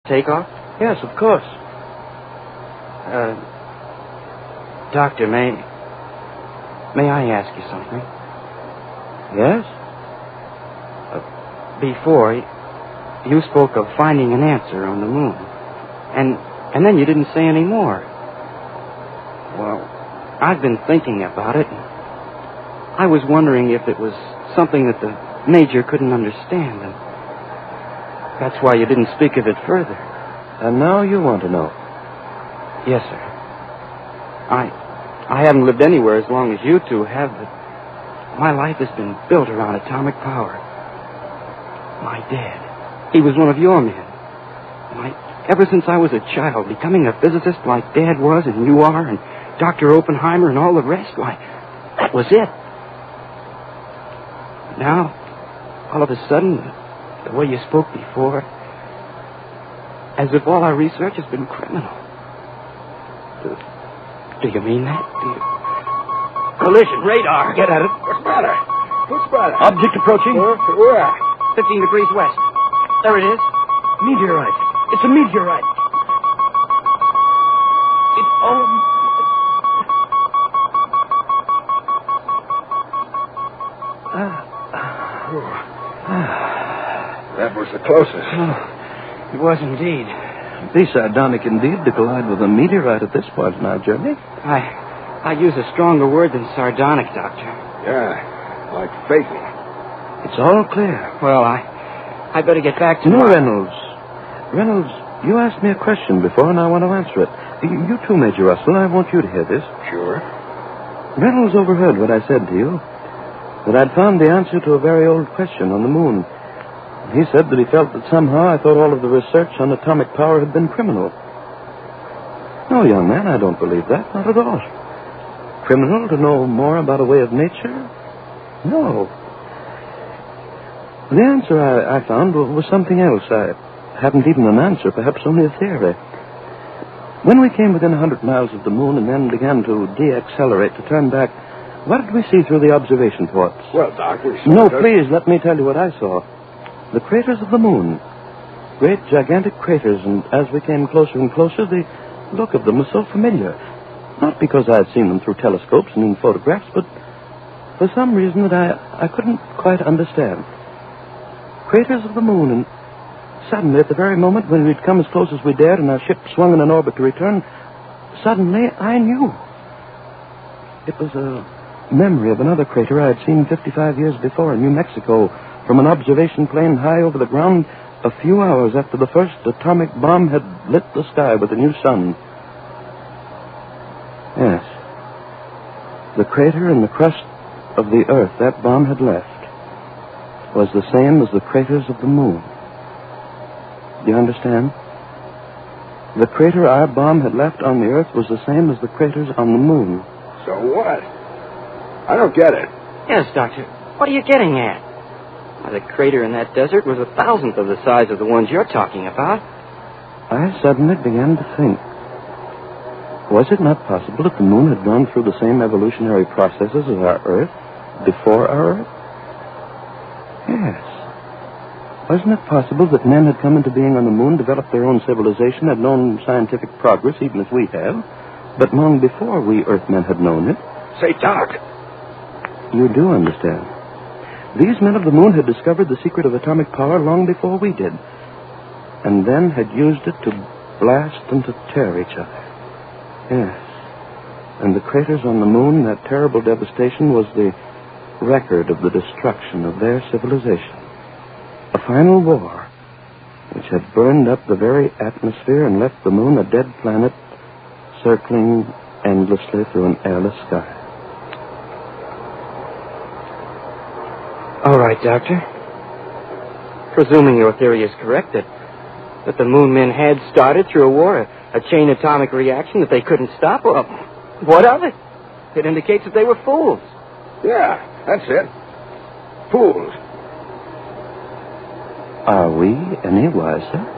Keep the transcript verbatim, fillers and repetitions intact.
take off? Yes, of course. Uh, Doctor, may... May I ask you something? Yes? Uh, before, you spoke of finding an answer on the moon. And, and then you didn't say any more. Well, I've been thinking about it. I was wondering if it was something that the Major couldn't understand, and that's why you didn't speak of it further. And now you want to know? Yes, sir. I I haven't lived anywhere as long as you two have, but my life has been built around atomic power. My dad, he was one of your men. My, ever since I was a child, becoming a physicist like Dad was and you are, and Doctor Oppenheimer and all the rest, why, that was it. Now, all of a sudden, the way you spoke before, as if all our research has been criminal. Do, do you mean that? Do you... Collision, radar. Get at it. What's the matter? What's the matter? Object approaching. Uh, where? Fifteen degrees west. There it is. Meteorite. It's a meteorite. It, oh... That was the closest. Oh, it was indeed. Be sardonic indeed to collide with a meteorite at this point in our journey. I, I use a stronger word than sardonic, Doctor. Yeah, like fatal. It's all clear. Well, I, I better get back to... No, my... Reynolds. Reynolds, you asked me a question before, and I want to answer it. You, you too, Major Russell. I want you to hear this. Sure. Reynolds overheard what I said to you, that I'd found the answer to a very old question on the moon. He said that he felt that somehow I thought all of the research on atomic power had been criminal. No, young man, I don't believe that. Not at all. Criminal to know more about a way of nature? No. The answer I, I found was something else. I hadn't even an answer, perhaps only a theory. When we came within a hundred miles of the moon and then began to de-accelerate, to turn back, what did we see through the observation ports? Well, Doc, we saw... No, please, let me tell you what I saw. The craters of the moon. Great, gigantic craters, and as we came closer and closer, the look of them was so familiar. Not because I had seen them through telescopes and in photographs, but for some reason that I, I couldn't quite understand. Craters of the moon, and suddenly, at the very moment when we'd come as close as we dared and our ship swung in an orbit to return, suddenly I knew. It was a memory of another crater I had seen fifty-five years before in New Mexico, from an observation plane high over the ground a few hours after the first atomic bomb had lit the sky with a new sun. Yes. The crater in the crust of the Earth that bomb had left was the same as the craters of the moon. Do you understand? The crater our bomb had left on the Earth was the same as the craters on the moon. So what? I don't get it. Yes, Doctor. What are you getting at? Why, the crater in that desert was a thousandth of the size of the ones you're talking about. I suddenly began to think. Was it not possible that the moon had gone through the same evolutionary processes as our Earth before our Earth? Yes. Wasn't it possible that men had come into being on the moon, developed their own civilization, had known scientific progress, even as we have, but long before we Earthmen had known it? Say, Doc. You do understand. These men of the moon had discovered the secret of atomic power long before we did, and then had used it to blast and to tear each other. Yes. And the craters on the moon, that terrible devastation, was the record of the destruction of their civilization. A final war which had burned up the very atmosphere and left the moon a dead planet circling endlessly through an airless sky. All right, Doctor. Presuming your theory is correct, that, that the moon men had started through a war, a, a chain atomic reaction that they couldn't stop, well, what of it? It indicates that they were fools. Yeah, that's it. Fools. Are we any wiser?